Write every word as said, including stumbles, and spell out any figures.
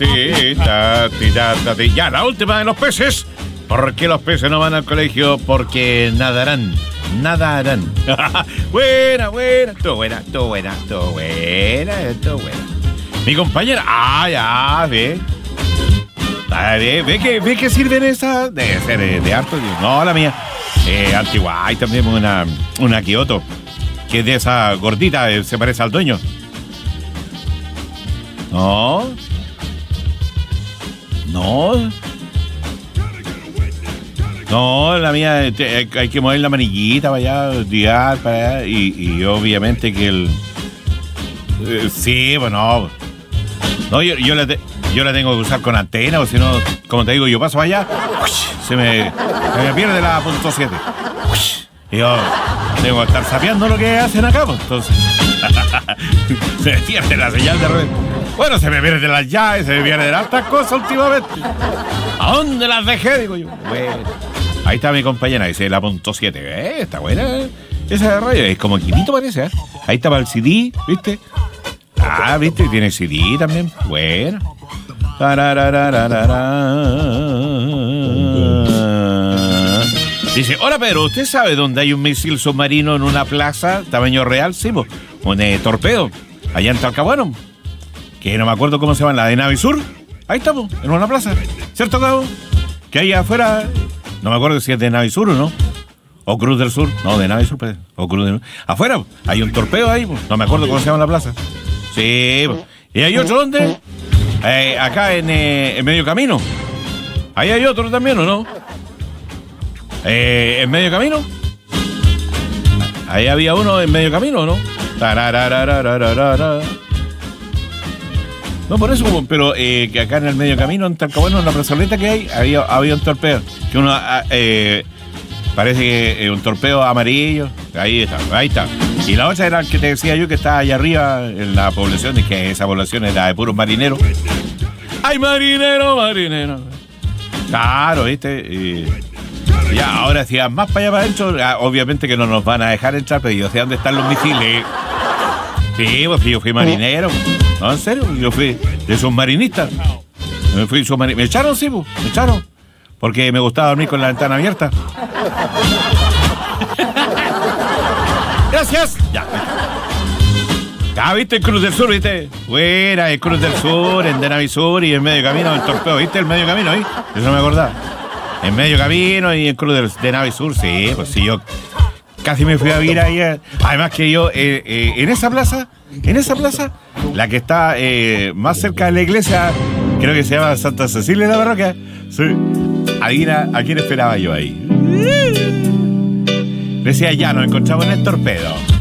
ti, ta, ti, ta, ta, ti. Ya, la última de los peces. ¿Por qué los peces no van al colegio? Porque nadarán. Nadarán. Buena, buena, todo buena, todo buena, todo buena, todo buena. Mi compañera. Ah, ya, ve. Ah, ve, ve que, ve que sirven esas. Debe ser de, de harto. No, la mía. Eh, antigua. Hay también una, una Kioto. Que es de esa gordita. Eh, se parece al dueño. No. No. No, la mía, te, hay que mover la manillita para allá, tirar para allá, y, y obviamente que el... Eh, sí, bueno, no, yo, yo, la te, yo la tengo que usar con antena, o si no, como te digo, yo paso para allá, se me, se me pierde la punto siete. Y yo tengo que estar sapeando lo que hacen acá, pues, entonces... se me pierde la señal de red. Bueno, se me pierden las llaves, se me pierden hartas cosas últimamente. ¿A dónde las dejé? Digo yo. Bueno. Ahí está mi compañera, dice la punto siete. Eh, está buena. Esa radio es como Quinito, parece, ¿eh? Ahí está para el C D, ¿viste? Ah, ¿viste? Tiene C D también. Bueno. Dice, hola Pedro, ¿usted sabe dónde hay un misil submarino en una plaza tamaño real? Sí, pues, un eh, torpedo. Allá en Talcahuano. Que no me acuerdo cómo se llama, la de Navisur. Ahí estamos, en una plaza. ¿Cierto, Cabo? Que hay afuera... No me acuerdo si es de Navisur o no. O Cruz del Sur. No, de Navisur. Pues. O Cruz del Sur. Afuera, hay un torpedo ahí. Pues. No me acuerdo cómo se llama la plaza. Sí. Pues. ¿Y hay otro dónde? Eh, acá en, eh, en Medio Camino. Ahí hay otro también, ¿o no? Eh, ¿En Medio Camino? Ahí había uno en Medio Camino, ¿no? No, por eso, pero eh, que acá en el Medio Camino, en Talcahuano, en la plazoleta que hay, había, había un torpedo. Que uno, eh, parece que eh, un torpedo amarillo. Ahí está, ahí está. Y la otra era el que te decía yo, que está allá arriba en la población, y que esa población es la de puros marineros. ¡Ay, marinero, marinero! Claro, ¿viste? Y ya, ahora si van más para allá para adentro, obviamente que no nos van a dejar entrar, pero yo sé dónde están los misiles. Sí, pues yo fui marinero. No, en serio, yo fui de submarinista. Me fui submarinista. Me echaron, sí, pues, me echaron. Porque me gustaba dormir con la ventana abierta. Gracias. Ya. Ah, ¿viste el Cruz del Sur, viste? Fuera, el Cruz del Sur, en de Navisur y en Medio Camino, el torpedo, ¿viste? El Medio Camino ahí. Eso no me acordaba. En Medio Camino y el Cruz del, de Navisur, sí, pues sí, yo casi me fui a vivir ahí. Además que yo, eh, eh, en esa plaza, en esa plaza, la que está eh, más cerca de la iglesia, creo que se llama Santa Cecilia de la Parroquia. Sí. Adivina a quién esperaba yo ahí. Decía, ya nos encontramos en el torpedo.